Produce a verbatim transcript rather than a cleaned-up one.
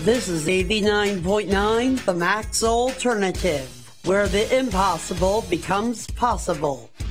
This is eighty-nine point nine The Max Alternative, where the impossible becomes possible.